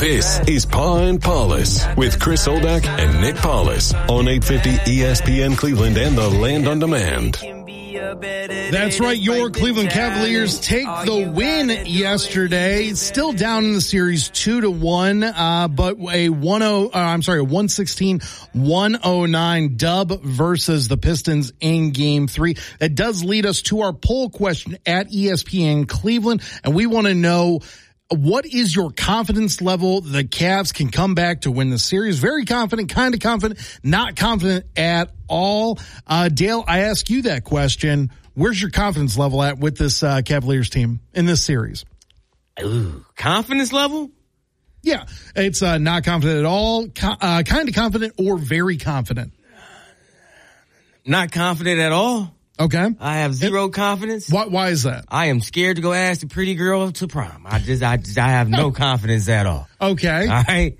This is Paw and Paulus with Chris Oldak and Nick Paulus on 850 ESPN Cleveland and the Land on Demand. That's right. Your Cleveland Cavaliers take the win yesterday. Still down in the series 2-1, but a 116-109 dub versus the Pistons in Game 3. That does lead us to our poll question at ESPN Cleveland, and we want to know, what is your confidence level the Cavs can come back to win the series? Very confident, kind of confident, not confident at all. Dale, I ask you that question. Where's your confidence level at with this Cavaliers team in this series? Ooh, confidence level? Yeah, it's not confident at all, kind of confident, or very confident. Not confident at all. Okay. I have zero confidence. Why is that? I am scared to go ask the pretty girl to prom. I have no confidence at all. Okay. All right.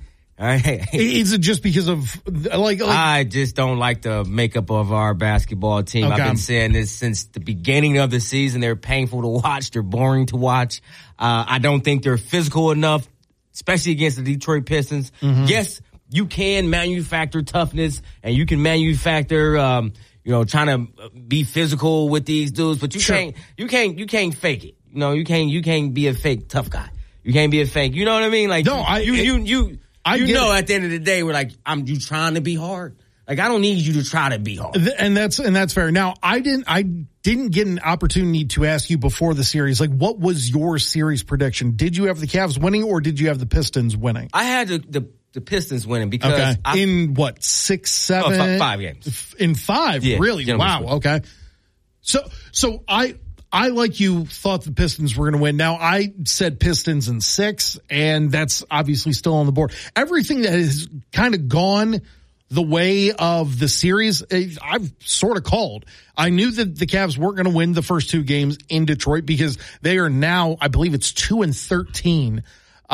Is it just because of like I just don't like the makeup of our basketball team. Okay. I've been saying this since the beginning of the season. They're painful to watch. They're boring to watch. I don't think they're physical enough, especially against the Detroit Pistons. Mm-hmm. Yes, you can manufacture toughness and you can manufacture trying to be physical with these dudes, but you can't fake it. You can't be a fake tough guy. You can't be a fake. You know what I mean? Like, no, at the end of the day, we're like, you trying to be hard. Like, I don't need you to try to be hard. And that's fair. Now, I didn't get an opportunity to ask you before the series, like, what was your series prediction? Did you have the Cavs winning or did you have the Pistons winning? I had the Pistons winning because in what, 6, 7? 5 games. In 5, yeah, really? Wow. Okay. So I like you thought the Pistons were going to win. Now I said Pistons in 6, and that's obviously still on the board. Everything that has kind of gone the way of the series, I've sort of called. I knew that the Cavs weren't going to win the first 2 games in Detroit because they are now, I believe it's 2-13.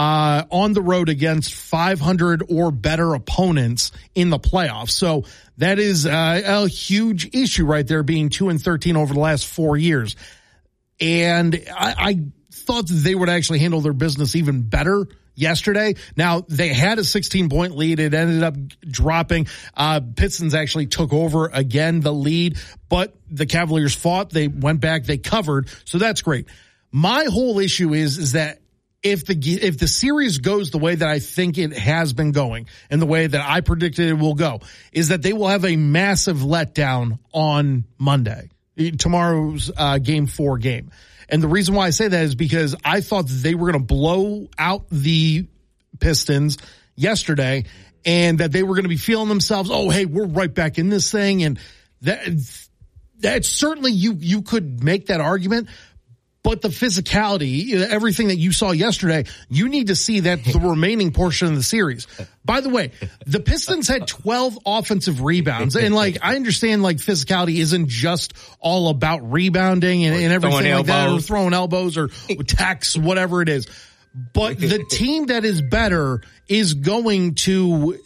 On the road against 500 or better opponents in the playoffs. So that is a huge issue right there, being 2-13 over the last 4 years. And I thought that they would actually handle their business even better yesterday. Now, they had a 16-point lead. It ended up dropping. Pistons actually took over again the lead, but the Cavaliers fought. They went back. They covered. So that's great. My whole issue is that if the series goes the way that I think it has been going and the way that I predicted it will go, is that they will have a massive letdown on Monday, tomorrow's Game 4 game. And the reason why I say that is because I thought that they were going to blow out the Pistons yesterday and that they were going to be feeling themselves, oh, hey, we're right back in this thing. And that certainly you could make that argument. But the physicality, everything that you saw yesterday, you need to see that the remaining portion of the series. By the way, the Pistons had 12 offensive rebounds. And like, I understand like physicality isn't just all about rebounding and everything like that, or throwing elbows or tacks, whatever it is. But the team that is better is going to...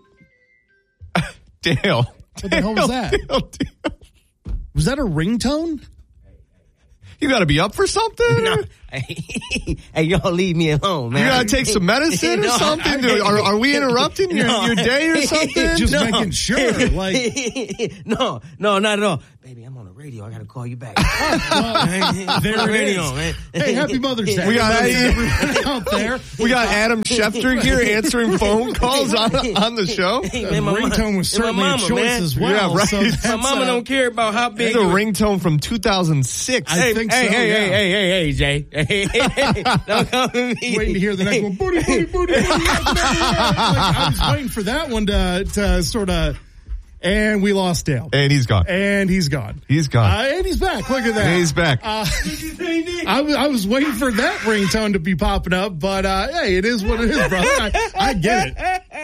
Dale. What the hell was that? Dale. Was that a ringtone? You got to be up for something? No. Hey, y'all leave me alone, man. You got to take some medicine or something? Are we interrupting your day or something? Just making sure. Like, No, not at all. Baby, I'm on the radio. I got to call you back. There it is. Man. Hey, happy Mother's Day. We got out there. We got Adam Schefter here answering phone calls on the show. Hey, man, the ringtone was certainly a choice as well. Yeah, right. So my mama don't care about how big. It's a ringtone from 2006. I think so. Hey, Jay. Don't come at me. Waiting to hear the next one. Booty. I was waiting for that one to sort of. And we lost Dale. And he's gone. And he's gone. And he's back. Look at that. And he's back. I was waiting for that ringtone to be popping up, but hey, it is what it is, brother. I get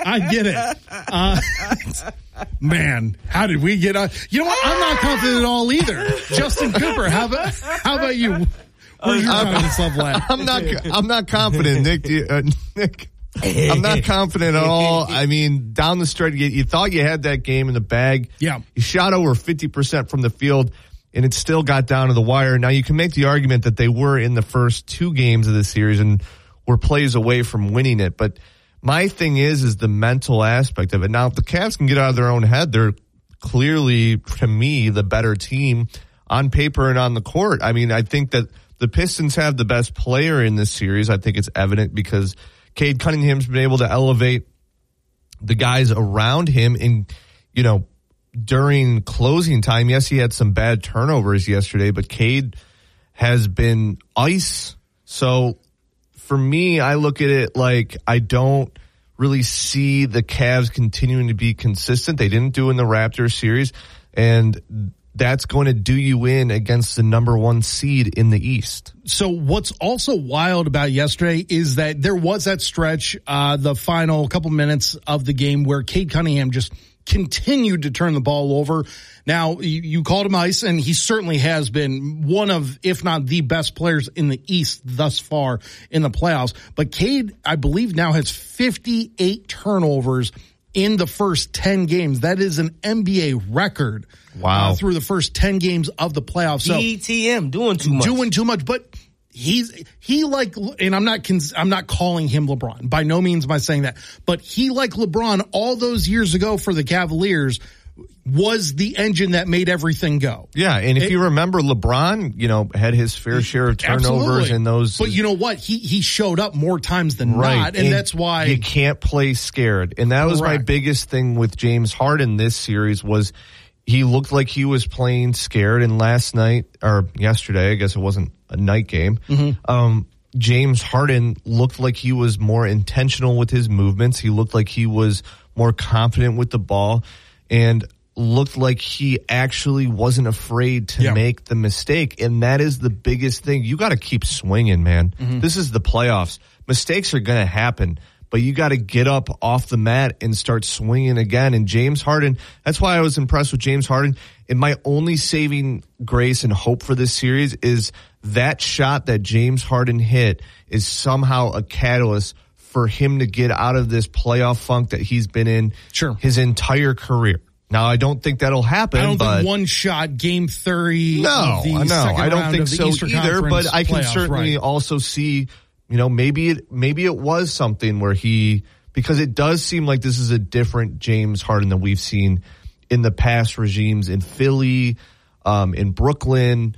it. Man, how did we get on? You know what? I'm not confident at all either. Justin Cooper, how about you? Where's your confidence level at? I'm not confident, Nick. Nick. I'm not confident at all. I mean, down the stretch, you thought you had that game in the bag. Yeah. You shot over 50% from the field, and it still got down to the wire. Now, you can make the argument that they were in the first 2 games of the series and were plays away from winning it. But My thing is the mental aspect of it. Now, if the Cavs can get out of their own head, they're clearly, to me, the better team on paper and on the court. I mean, I think that the Pistons have the best player in this series. I think it's evident because Cade Cunningham's been able to elevate the guys around him in, during closing time. Yes, he had some bad turnovers yesterday, but Cade has been ice. So for me, I look at it like I don't really see the Cavs continuing to be consistent. They didn't do in the Raptors series, and that's going to do you in against the number 1 seed in the East. So what's also wild about yesterday is that there was that stretch, the final couple minutes of the game where Cade Cunningham just continued to turn the ball over. Now, you called him ice, and he certainly has been one of, if not the best players in the East thus far in the playoffs. But Cade, I believe, now has 58 turnovers in the first 10 games. That is an NBA record. Wow. Through the first 10 games of the playoffs. So DTM, doing too much. But and I'm not calling him LeBron. By no means am I saying that. But he, like LeBron, all those years ago for the Cavaliers, was the engine that made everything go. Yeah, and if you remember, LeBron, had his fair share of turnovers in those. But you know what? He showed up more times than not, and that's why you can't play scared. And that was my biggest thing with James Harden this series was he looked like he was playing scared. And last night, or yesterday, I guess it wasn't a night game, James Harden looked like he was more intentional with his movements. He looked like he was more confident with the ball and looked like he actually wasn't afraid to make the mistake. And that is the biggest thing. You got to keep swinging, man. This is the playoffs. Mistakes are going to happen, but you got to get up off the mat and start swinging again. And James Harden, that's why I was impressed with James Harden. And my only saving grace and hope for this series is that shot that James Harden hit is somehow a catalyst for him to get out of this playoff funk that he's been in his entire career. Now, I don't think that'll happen. I don't think one shot, game 30. No, I don't think so either. But I can certainly also see, maybe it was something where because it does seem like this is a different James Harden than we've seen in the past regimes in Philly, in Brooklyn.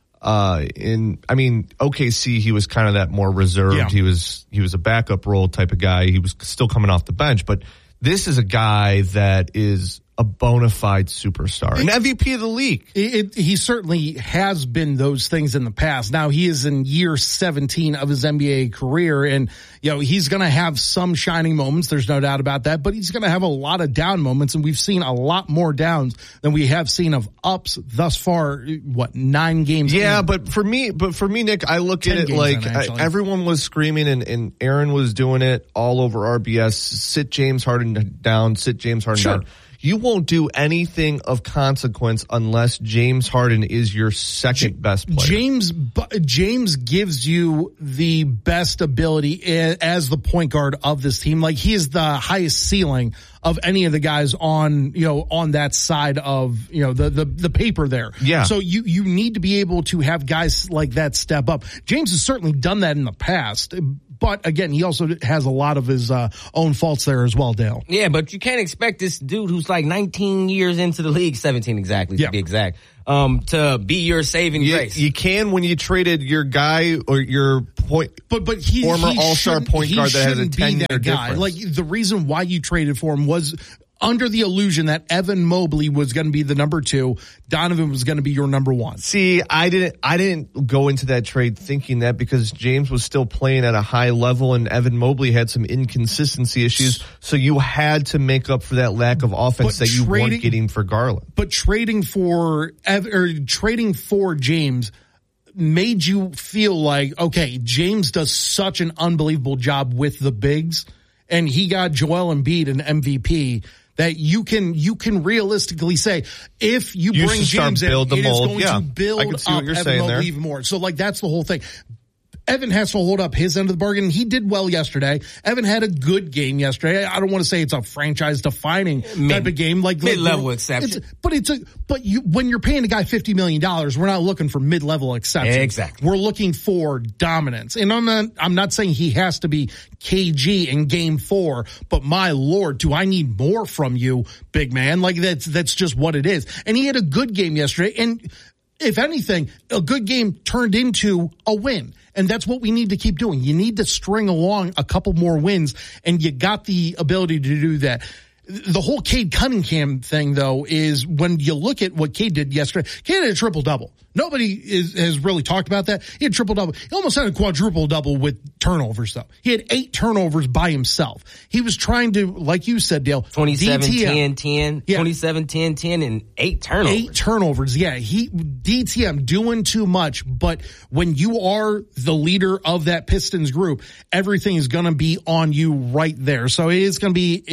OKC, he was kind of that more reserved. Yeah. He was a backup role type of guy. He was still coming off the bench, but this is a guy that is a bona fide superstar, an MVP of the league. He certainly has been those things in the past. Now he is in year 17 of his NBA career, and he's going to have some shining moments. There's no doubt about that, but he's going to have a lot of down moments, and we've seen a lot more downs than we have seen of ups thus far. 9 games? Yeah, but for me, Nick, I look at it like everyone was screaming, and Aaron was doing it all over RBS. Sit James Harden down. Sit James Harden down. You won't do anything of consequence unless James Harden is your second best player. James gives you the best ability as the point guard of this team. Like, he is the highest ceiling of any of the guys on that side of, the paper there. Yeah. So you need to be able to have guys like that step up. James has certainly done that in the past. But again, he also has a lot of his own faults there as well, Dale. Yeah, but you can't expect this dude who's like 19 years into the league, 17 exactly to be exact, to be your saving grace. You can when you traded your guy or your former all-star point guard that has a 10-year difference. Like, the reason why you traded for him was under the illusion that Evan Mobley was going to be the number 2, Donovan was going to be your number 1. See, I didn't go into that trade thinking that, because James was still playing at a high level and Evan Mobley had some inconsistency issues, so you had to make up for that lack of offense that you weren't getting for Garland. But trading for James made you feel like, okay, James does such an unbelievable job with the bigs, and he got Joel Embiid an MVP, that you can realistically say, if you bring James in, it is going to build up Evan Mobley even more. So, like, that's the whole thing. Evan has to hold up his end of the bargain. He did well yesterday. Evan had a good game yesterday. I don't want to say it's a franchise-defining type of game, like mid-level exception. When you're paying a guy $50 million, we're not looking for mid-level exceptions. Exactly. We're looking for dominance. And I'm not saying he has to be KG in game 4, but my Lord, do I need more from you, big man? Like that's just what it is. And he had a good game yesterday. And if anything, a good game turned into a win. And that's what we need to keep doing. You need to string along a couple more wins, and you got the ability to do that. The whole Cade Cunningham thing, though, is when you look at what Cade did yesterday, Cade had a triple-double. Nobody has really talked about that. He had triple-double. He almost had a quadruple-double with turnovers, though. He had 8 turnovers by himself. He was trying to, like you said, Dale, 27-10-10, yeah. 27-10-10, and 8 turnovers. 8 turnovers, yeah. DTM doing too much, but when you are the leader of that Pistons group, everything is going to be on you right there. So it is going to be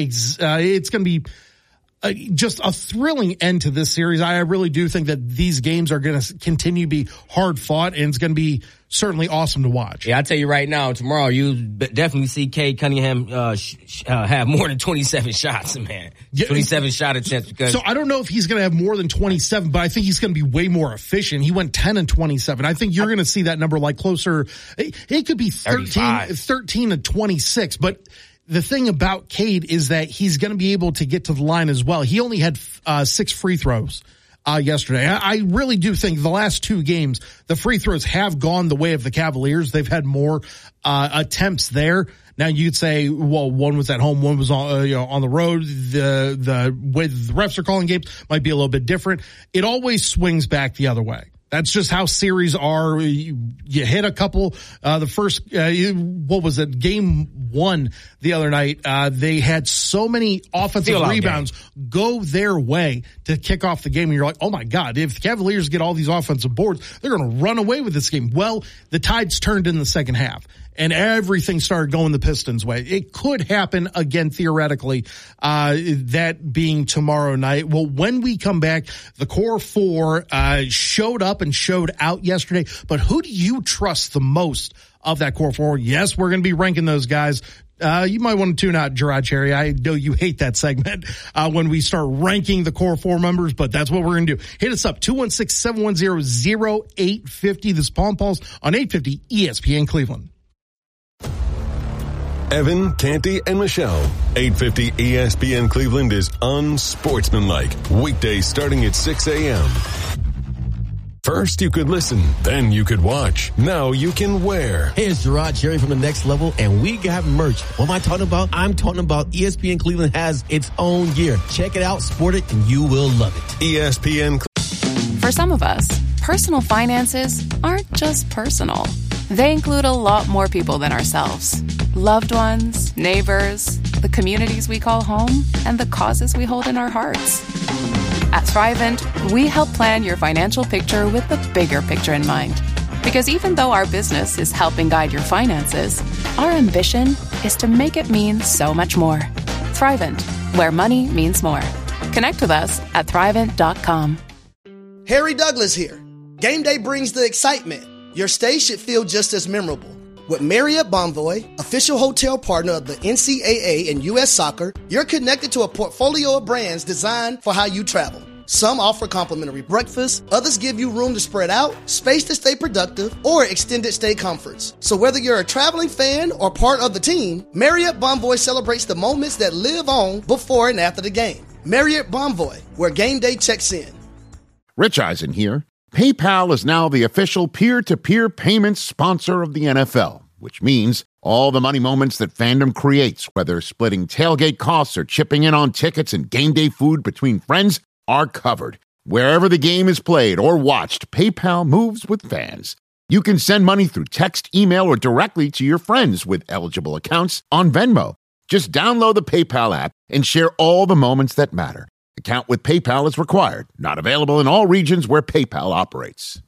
just a thrilling end to this series. I really do think that these games are going to continue to be hard fought, and it's going to be certainly awesome to watch. Yeah, I'll tell you right now, tomorrow you'll definitely see Cade Cunningham have more than 27 shots, man. 27 shot attempts. Because so I don't know if he's going to have more than 27, but I think he's going to be way more efficient. He went 10 and 27. I think you're going to see that number like closer. It could be 13 to 26, but the thing about Cade is that he's going to be able to get to the line as well. He only had 6 free throws yesterday. I really do think the last 2 games, the free throws have gone the way of the Cavaliers. They've had more attempts there. Now you'd say, well, one was at home, one was on the road. The way the refs are calling games might be a little bit different. It always swings back the other way. That's just how series are. You hit a couple, the first, what was it? Game 1 the other night. They had so many offensive rebounds go their way to kick off the game. And you're like, oh my God, if the Cavaliers get all these offensive boards, they're going to run away with this game. Well, the tides turned in the second half, and everything started going the Pistons' way. It could happen again, theoretically, that being tomorrow night. Well, when we come back, the core 4 showed up and showed out yesterday. But who do you trust the most of that core 4? Yes, we're going to be ranking those guys. You might want to tune out Gerard Cherry. I know you hate that segment when we start ranking the core 4 members, but that's what we're going to do. Hit us up, 216-710-0850. This is Paul & Paul's on 850 ESPN Cleveland. Evan, Canty, and Michelle. 850 ESPN Cleveland is unsportsmanlike. Weekdays starting at 6 a.m. First, you could listen, then you could watch. Now you can wear. Hey, it's Gerard Cherry from The Next Level, and we got merch. What am I talking about? I'm talking about ESPN Cleveland has its own gear. Check it out, sport it, and you will love it. ESPN. For some of us, personal finances aren't just personal. They include a lot more people than ourselves. Loved ones, neighbors, the communities we call home, and the causes we hold in our hearts. At Thrivent, we help plan your financial picture with the bigger picture in mind. Because even though our business is helping guide your finances, our ambition is to make it mean so much more. Thrivent, where money means more. Connect with us at Thrivent.com. Harry Douglas here. Game day brings the excitement. Your stay should feel just as memorable. With Marriott Bonvoy, official hotel partner of the NCAA and U.S. Soccer, you're connected to a portfolio of brands designed for how you travel. Some offer complimentary breakfast, others give you room to spread out, space to stay productive, or extended stay comforts. So whether you're a traveling fan or part of the team, Marriott Bonvoy celebrates the moments that live on before and after the game. Marriott Bonvoy, where game day checks in. Rich Eisen here. PayPal is now the official peer-to-peer payments sponsor of the NFL, which means all the money moments that fandom creates, whether splitting tailgate costs or chipping in on tickets and game day food between friends, are covered. Wherever the game is played or watched, PayPal moves with fans. You can send money through text, email, or directly to your friends with eligible accounts on Venmo. Just download the PayPal app and share all the moments that matter. Account with PayPal is required. Not available in all regions where PayPal operates.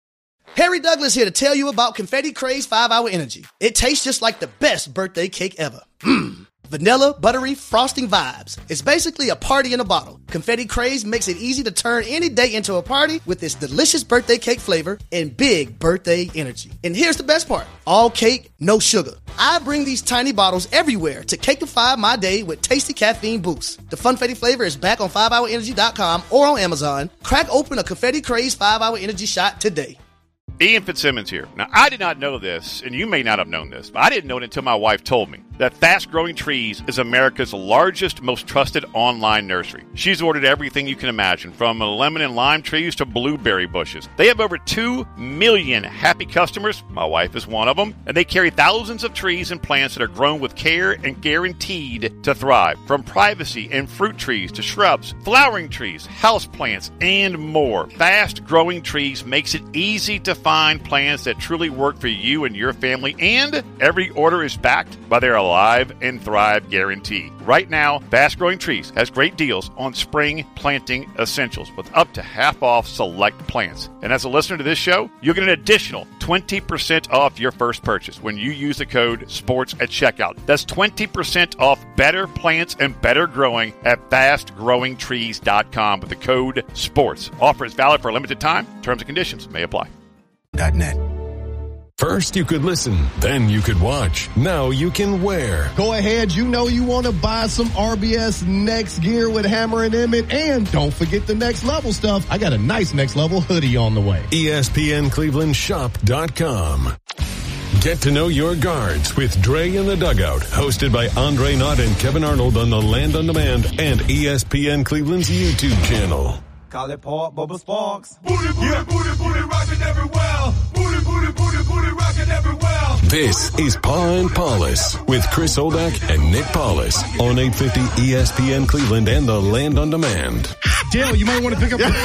Harry Douglas here to tell you about Confetti Craze 5-Hour Energy. It tastes just like the best birthday cake ever. Vanilla, buttery, frosting vibes. It's basically a party in a bottle. Confetti Craze makes it easy to turn any day into a party with its delicious birthday cake flavor and big birthday energy. And here's the best part. All cake, no sugar. I bring these tiny bottles everywhere to cakeify my day with tasty caffeine boosts. The Funfetti flavor is back on 5hourenergy.com or on Amazon. Crack open a Confetti Craze 5-Hour Energy shot today. Ian Fitzsimmons here. Now, I did not know this, and you may not have known this, but I didn't know it until my wife told me that Fast Growing Trees is America's largest, most trusted online nursery. She's ordered everything you can imagine, from lemon and lime trees to blueberry bushes. They have over 2 million happy customers. My wife is one of them. And they carry thousands of trees and plants that are grown with care and guaranteed to thrive. From privacy and fruit trees to shrubs, flowering trees, house plants, and more. Fast Growing Trees makes it easy to find plants that truly work for you and your family, and every order is backed by their Alive and Thrive guarantee. Right now, Fast Growing Trees has great deals on spring planting essentials with up to half off select plants. And as a listener to this show, you'll get an additional 20% off your first purchase when you use the code SPORTS at checkout. That's 20% off better plants and better growing at fastgrowingtrees.com with the code SPORTS. Offer is valid for a limited time. Terms and conditions may apply. .net. First, you could listen, then you could watch. Now you can wear. Go ahead, you know you want to buy some RBS Next gear with Hammer and Emmett, and don't forget the Next Level stuff. I got a nice Next Level hoodie on the way. ESPNClevelandShop.com. Get to know your guards with Dre in the Dugout, hosted by Andre Knott and Kevin Arnold on the Land on Demand and ESPN Cleveland's YouTube channel. Call it Paul Bubba Sparks. Booty, booty, booty, booty, rockin' everywhere. Booty, booty, booty, booty, rockin' everywhere. This is Paul and Paulus with Chris Oldak and Nick Paulus on 850 ESPN Cleveland and the Land on Demand. Dale, you might want to pick up the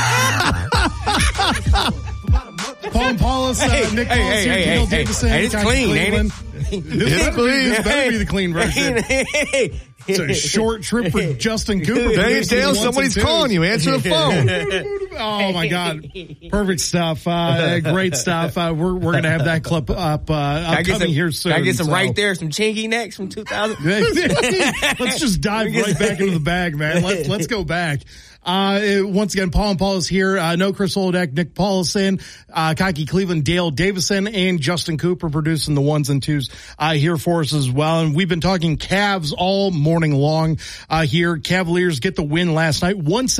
phone. Paul and Paulus, Nick Paulus here, Dale Davison. Hey, it's clean, ain't it? This better be the clean version. It's a short trip for Justin Cooper. Dale, somebody's calling you. Answer the phone. Oh, my God. Perfect stuff. Great stuff. We're going to have that clip up upcoming here soon. Can I get some right there, some Chinky necks from 2000? Let's just dive right back into the bag, man. Let's go back. Once again, Paul and Paulus here. No Chris Oldak, Nick Paulison, Cocky Cleveland, Dale Davison, and Justin Cooper producing the ones and twos here for us as well. And we've been talking Cavs all morning long here. Cavaliers get the win last night,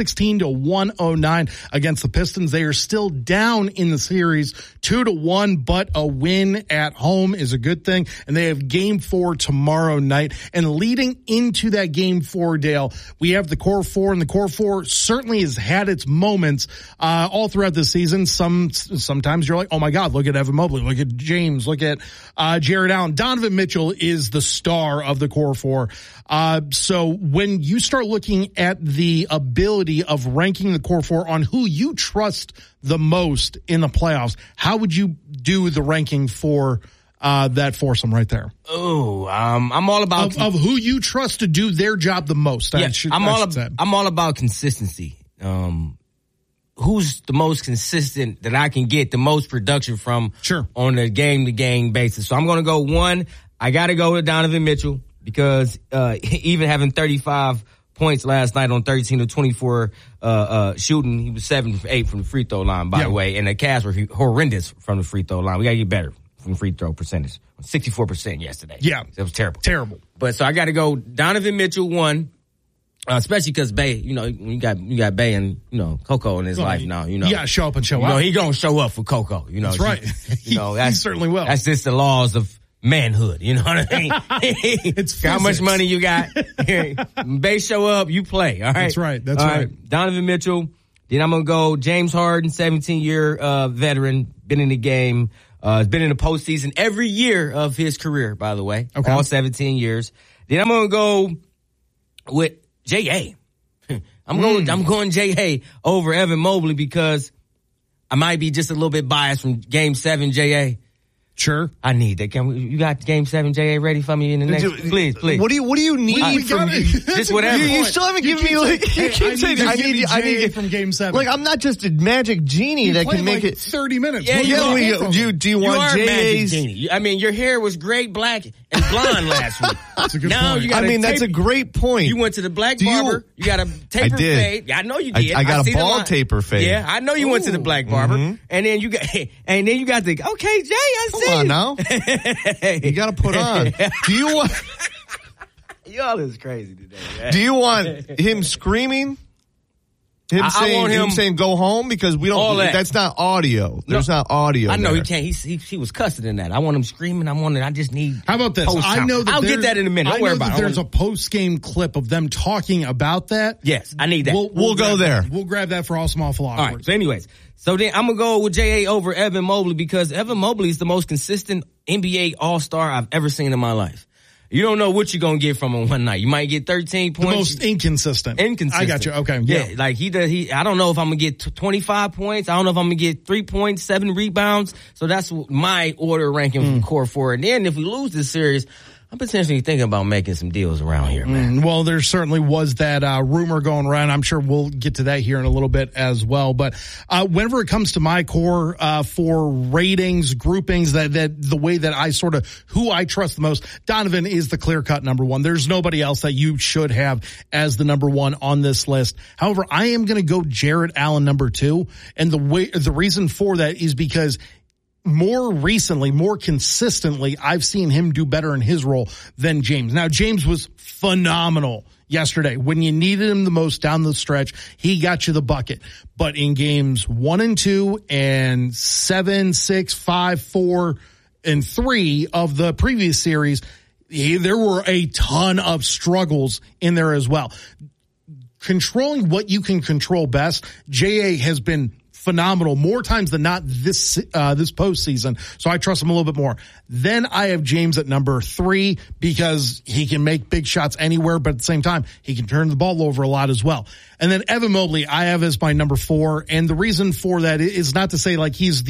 116-109 against the Pistons. They are still down in the series, 2-1, but a win at home is a good thing. And they have game 4 tomorrow night. And leading into that game 4, Dale, we have the core 4, and the core 4 certainly has had its moments all throughout the season. Sometimes you're like, oh my God, look at Evan Mobley, look at James, look at Jared Allen. Donovan Mitchell is the star of the core 4. So when you start looking at the ability of ranking the core 4 on who you trust the most in the playoffs, how would you do the ranking for that foursome right there? Oh, I'm all about of who you trust to do their job the most. Yeah, I'm all about consistency. Who's the most consistent that I can get the most production from on a game-to-game basis? So I'm going to go 1. I got to go with Donovan Mitchell because even having 35 points last night on 13 of 24 shooting, he was 7 for 8 from the free throw line, by the way, and the Cavs were horrendous from the free throw line. We got to get better from free throw percentage. 64% yesterday. Yeah. It was terrible. Terrible. But so I got to go Donovan Mitchell 1. Especially because Bay, you got Bay and, Coco in his life now, You gotta show up and show out. He gonna show up for Coco, That's right. He certainly will. That's just the laws of manhood, you know what I mean? It's how much money you got. Bay show up, you play, all right? That's right. That's right. Donovan Mitchell. Then I'm gonna go James Harden, 17-year veteran, been in the game, has been in the postseason every year of his career, by the way. Okay. All 17 years. Then I'm gonna go with J.A. I'm going J.A. over Evan Mobley because I might be just a little bit biased from Game 7, J.A. Sure. I need that. You got Game 7 JA ready for me in the next? Please. What do you need from me? Just whatever. You still haven't given me like. You keep saying I need from Game 7. Like I'm not just a magic genie that can make it 30 minutes. Yeah, do you want JA's? I mean, your hair was gray, black, and blonde last week. That's a good point. That's a great point. You went to the black barber. You got a taper fade. I know you did. I got a bald taper fade. Yeah, I know you went to the black barber, and then you got the okay, Jay. I see. Come on now. You got to put on. Do you want? Y'all is crazy today. Man. Do you want him screaming? Him saying go home because we don't. That's not audio. There's not audio. I know he can't. He was cussing in that. I want him screaming. I just need. How about this? I know that I'll get that in a minute. Don't worry about it. There's a post game clip of them talking about that. Yes, I need that. We'll go there. We'll grab that for all small philosophers. All right. So, anyways, then I'm gonna go with JA over Evan Mobley because Evan Mobley is the most consistent NBA All-Star I've ever seen in my life. You don't know what you're going to get from him one night. You might get 13 points. The most inconsistent. I got you. Okay. Yeah. Like I don't know if I'm going to get 25 points. I don't know if I'm going to get 3 points, 7 rebounds. So that's my order ranking from core four. And then if we lose this series, I'm potentially thinking about making some deals around here, man. Well, there certainly was that rumor going around. I'm sure we'll get to that here in a little bit as well. But whenever it comes to my core for ratings, groupings, that the way that I sort of who I trust the most, Donovan is the clear-cut number one. There's nobody else that you should have as the number one on this list. However, I am going to go Jarrett Allen number two, and the reason for that is because more recently, more consistently, I've seen him do better in his role than James. Now, James was phenomenal yesterday. When you needed him the most down the stretch, he got you the bucket. But in games 1 and 2 and 7, 6, 5, 4, and 3 of the previous series, there were a ton of struggles in there as well. Controlling what you can control best, J.A. has been phenomenal more times than not this postseason. So I trust him a little bit more. Then I have James at number 3 because he can make big shots anywhere, but at the same time, he can turn the ball over a lot as well. And then Evan Mobley, I have as my number 4. And the reason for that is not to say like he's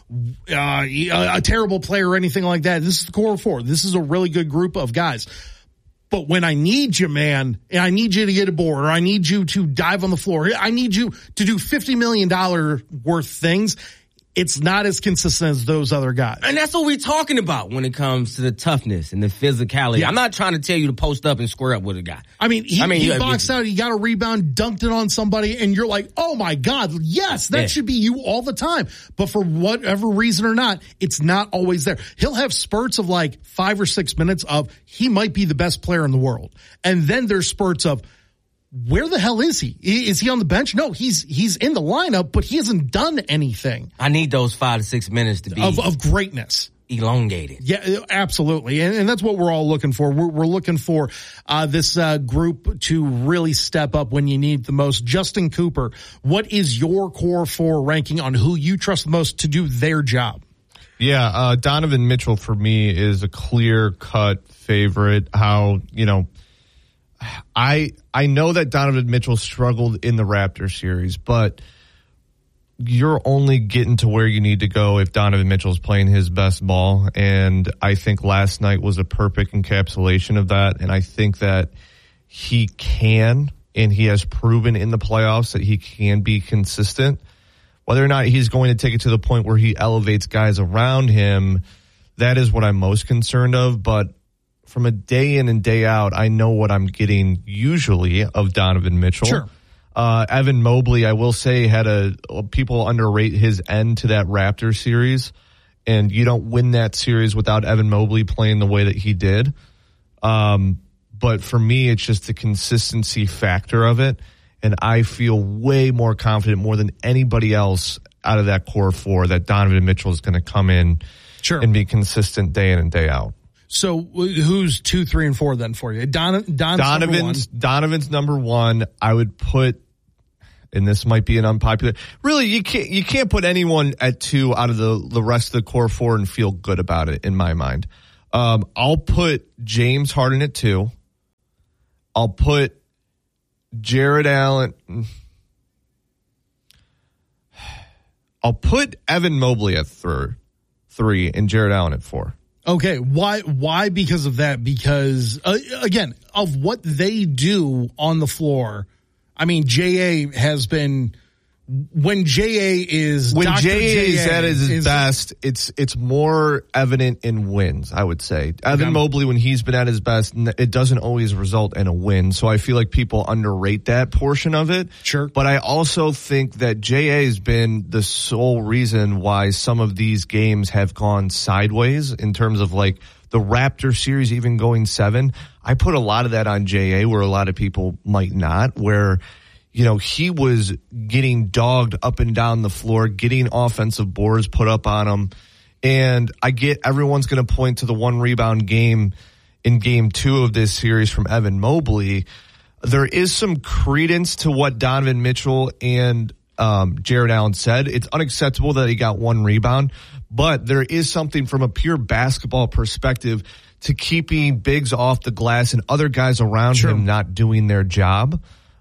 a terrible player or anything like that. This is the core 4. This is a really good group of guys. But when I need you, man, and I need you to get a board, or I need you to dive on the floor, I need you to do $50 million worth things, it's not as consistent as those other guys. And that's what we're talking about when it comes to the toughness and the physicality. Yeah. I'm not trying to tell you to post up and square up with a guy. I mean, he boxed out, he got a rebound, dunked it on somebody, and you're like, oh my God, yes, that should be you all the time. But for whatever reason or not, it's not always there. He'll have spurts of like 5 or 6 minutes of he might be the best player in the world. And then there's spurts of, where the hell is he? Is he on the bench? No, he's in the lineup, but he hasn't done anything. I need those 5 to 6 minutes to be of greatness. Elongated. Yeah, absolutely. And that's what we're all looking for. We're looking for this group to really step up when you need the most. Justin Cooper, what is your core 4 ranking on who you trust the most to do their job? Yeah, Donovan Mitchell for me is a clear-cut favorite. I know that Donovan Mitchell struggled in the Raptors series, but you're only getting to where you need to go if Donovan Mitchell's playing his best ball. And I think last night was a perfect encapsulation of that. And I think that he can, and he has proven in the playoffs that he can be consistent. Whether or not he's going to take it to the point where he elevates guys around him, that is what I'm most concerned of. But from a day in and day out, I know what I'm getting usually of Donovan Mitchell. Sure. Evan Mobley, I will say, people underrate his end to that Raptors series, and you don't win that series without Evan Mobley playing the way that he did. But for me, it's just the consistency factor of it, and I feel way more confident, more than anybody else out of that core 4, that Donovan Mitchell is going to come in and be consistent day in and day out. So who's 2, 3, and 4 then for you? Donovan's number 1. I would put, and this might be an unpopular, really you can't put anyone at 2 out of the rest of the core 4 and feel good about it in my mind. I'll put James Harden at 2. I'll put Jarrett Allen. I'll put Evan Mobley at 3. 3 and Jared Allen at 4. Okay, why because of that? Because, again, of what they do on the floor, I mean, J.A. has been... When J.A. is at his best, it's more evident in wins, I would say. Evan Mobley, when he's been at his best, it doesn't always result in a win. So I feel like people underrate that portion of it. Sure. But I also think that J.A. has been the sole reason why some of these games have gone sideways in terms of like the Raptor series even going 7. I put a lot of that on J.A. where a lot of people might not, where he was getting dogged up and down the floor, getting offensive boards put up on him. And I get everyone's going to point to the 1 rebound game in game 2 of this series from Evan Mobley. There is some credence to what Donovan Mitchell and Jared Allen said. It's unacceptable that he got 1 rebound, but there is something from a pure basketball perspective to keeping bigs off the glass and other guys around him not doing their job.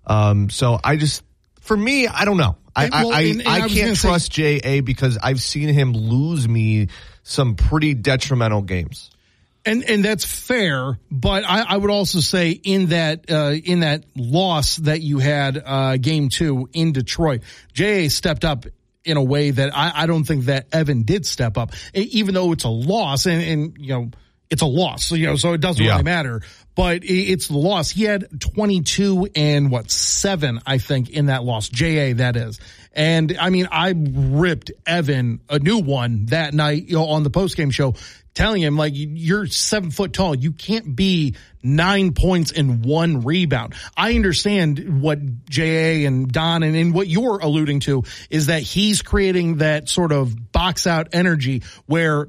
So for me, I don't know. I can't trust J.A. because I've seen him lose me some pretty detrimental games. And that's fair, but I would also say in that loss that you had, game 2 in Detroit, J.A. stepped up in a way that I don't think that Evan did step up, even though it's a loss and it's a loss, so it doesn't really matter. But it's the loss. He had 22 and 7, I think, in that loss. J.A. that is. And I mean, I ripped Evan a new one that night, on the postgame show, telling him, like, you're 7 foot tall. You can't be 9 points and 1 rebound. I understand what J.A. and Don and what you're alluding to is that he's creating that sort of box out energy where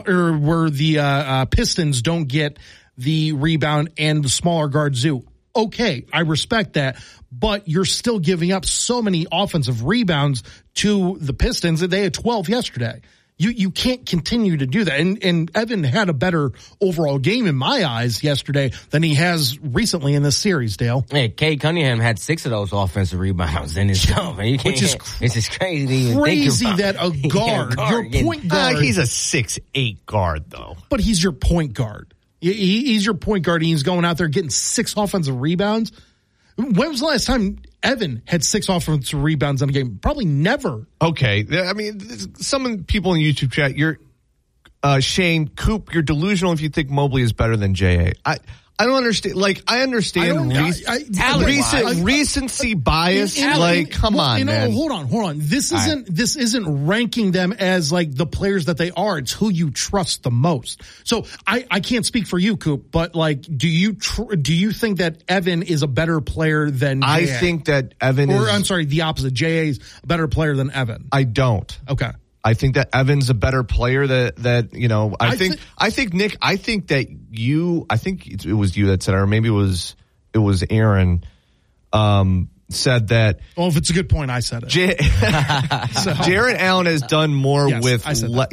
the Pistons don't get the rebound and the smaller guards do. Okay, I respect that, but you're still giving up so many offensive rebounds to the Pistons that they had 12 yesterday. You can't continue to do that. And Evan had a better overall game in my eyes yesterday than he has recently in this series, Dale. Hey, Cade Cunningham had 6 of those offensive rebounds in his show, man. Which is it's just crazy to even crazy think about. That a guard, your point guard. He's a 6'8" guard, though. But he's your point guard. He's your point guard, and he's going out there getting 6 offensive rebounds. When was the last time Evan had 6 offensive rebounds in a game? Probably never. Okay. I mean, some people in YouTube chat, Shane, Coop, you're delusional if you think Mobley is better than J.A. I don't understand. Like, I understand recency bias. Come on, man. Hold on. This isn't ranking them as like the players that they are. It's who you trust the most. So I can't speak for you, Coop, but like, do you think that Evan is a better player than J.A.? I think that Evan I'm sorry, the opposite. J.A. is a better player than Evan. I don't. Okay. I think that Evan's a better player I think Nick, I think that I think it was you that said, or maybe it was Aaron, said that. Well, if it's a good point, I said it. Jared Allen has done more with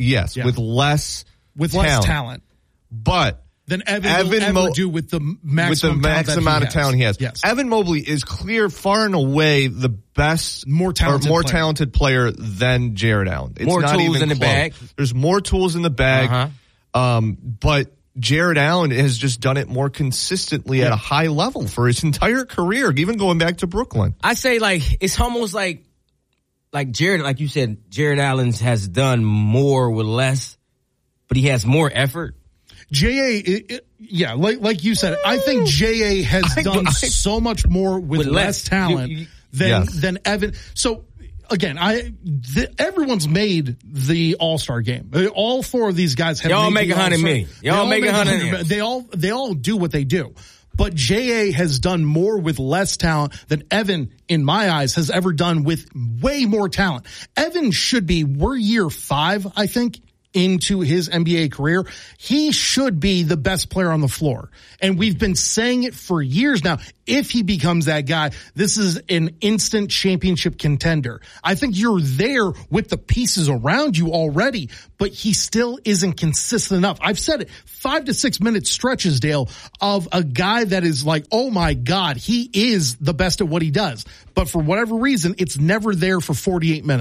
less talent. But than Evan will ever do with the maximum amount of talent he has. Yes. Evan Mobley is far and away the best, more talented player than Jared Allen. It's more not tools even in the close. bag. There's more tools in the bag. But Jared Allen has just done it more consistently at a high level for his entire career, even going back to Brooklyn. I say it's almost like Jared, like you said, Jared Allen has done more with less, but he has more effort. J.A., like you said, I think J.A. has done so much more with less talent than Evan. So, again, everyone's made the All-Star game. All 4 of these guys have Y'all made make $100 million. Y'all make $100 million. They all do what they do. But J.A. has done more with less talent than Evan, in my eyes, has ever done with way more talent. Evan we're year 5, I think, into his NBA career. He should be the best player on the floor. And we've been saying it for years now. If he becomes that guy, this is an instant championship contender. I think you're there with the pieces around you already, but he still isn't consistent enough. I've said it, 5 to 6 minute stretches, Dale, of a guy that is like, oh my God, he is the best at what he does. But for whatever reason, it's never there for 48 minutes.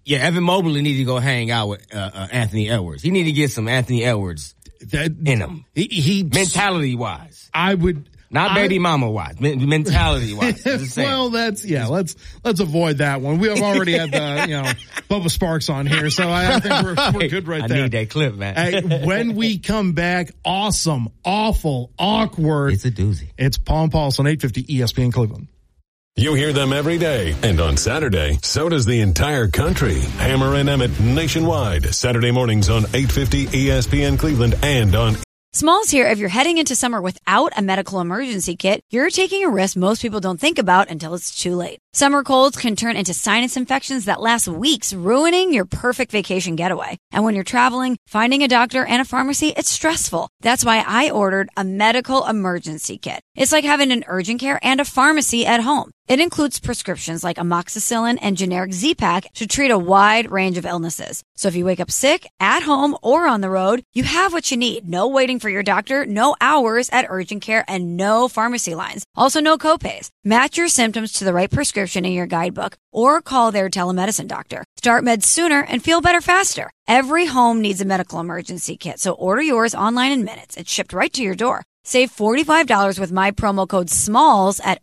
Yeah, Evan Mobley needs to go hang out with Anthony Edwards. He need to get some Anthony Edwards in him. He mentality-wise. I would... Not baby mama wise, mentality wise. Well, let's avoid that one. We have already had the, Bubba Sparks on here, so I think we're good right there. I need that clip, man. Hey, when we come back, awesome, awful, awkward. It's a doozy. It's Paul and Pulse on 850 ESPN Cleveland. You hear them every day, and on Saturday, so does the entire country. Hammer and Emmett nationwide, Saturday mornings on 850 ESPN Cleveland and on Smalls here. If you're heading into summer without a medical emergency kit, you're taking a risk most people don't think about until it's too late. Summer colds can turn into sinus infections that last weeks, ruining your perfect vacation getaway. And when you're traveling, finding a doctor and a pharmacy, it's stressful. That's why I ordered a medical emergency kit. It's like having an urgent care and a pharmacy at home. It includes prescriptions like amoxicillin and generic Z-Pak to treat a wide range of illnesses. So if you wake up sick, at home, or on the road, you have what you need. No waiting for your doctor, no hours at urgent care, and no pharmacy lines. Also, no copays. Match your symptoms to the right prescription in your guidebook or call their telemedicine doctor. Start meds sooner and feel better faster. Every home needs a medical emergency kit, so order yours online in minutes. It's shipped right to your door. Save $45 with my promo code SMALLS at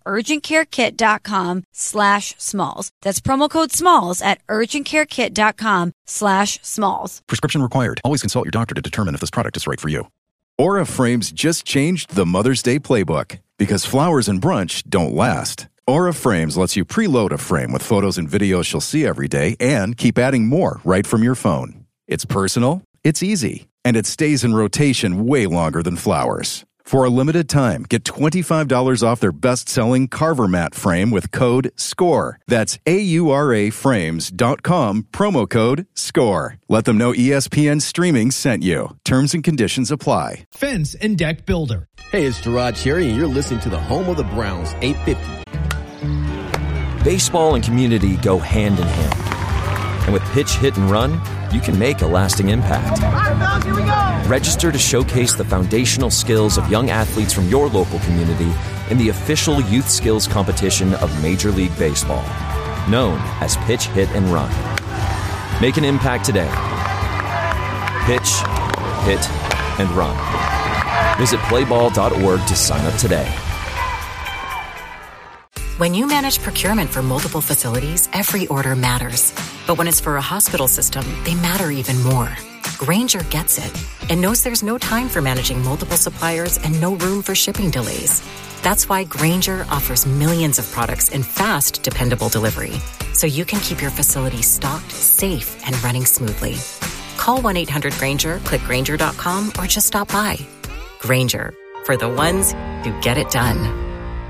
urgentcarekit.com/smalls. That's promo code SMALLS at urgentcarekit.com/smalls. Prescription required. Always consult your doctor to determine if this product is right for you. Aura Frames just changed the Mother's Day playbook because flowers and brunch don't last. Aura Frames lets you preload a frame with photos and videos she'll see every day and keep adding more right from your phone. It's personal, it's easy, and it stays in rotation way longer than flowers. For a limited time, get $25 off their best-selling Carver Mat frame with code SCORE. That's AURAFrames.com, promo code SCORE. Let them know ESPN Streaming sent you. Terms and conditions apply. Fence and Deck Builder. Hey, it's Gerard Cherry, and you're listening to the home of the Browns, 850. Baseball and community go hand in hand. And with Pitch, Hit, and Run, you can make a lasting impact. Here we go. Register to showcase the foundational skills of young athletes from your local community in the official youth skills competition of Major League Baseball, known as Pitch, Hit, and Run. Make an impact today. Pitch, Hit, and Run. Visit playball.org to sign up today. When you manage procurement for multiple facilities, every order matters. But when it's for a hospital system, they matter even more. Grainger gets it and knows there's no time for managing multiple suppliers and no room for shipping delays. That's why Grainger offers millions of products in fast, dependable delivery, so you can keep your facility stocked, safe, and running smoothly. Call 1-800-GRAINGER, click Grainger.com, or just stop by. Grainger, for the ones who get it done.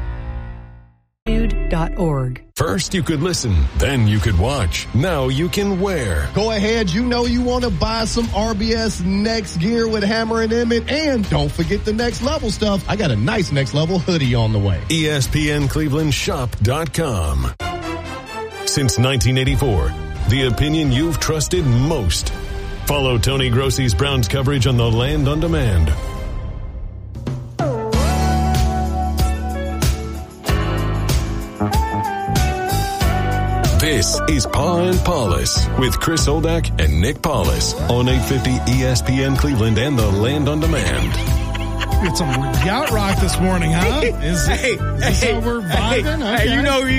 .org. First you could listen, then you could watch. Now you can wear. Go ahead, you know you want to buy some RBS Next gear with Hammer and Emmett, and don't forget the Next Level stuff. I got a nice Next Level hoodie on the way. ESPNClevelandShop.com. Since 1984, the opinion you've trusted most. Follow Tony Grossi's Browns coverage on the Land on Demand. This is Paul and Paulus with Chris Oldak and Nick Paulus on 850 ESPN Cleveland and the Land on Demand. It's some yacht rock this morning, huh? Is this how we're vibing? Okay. Hey, you know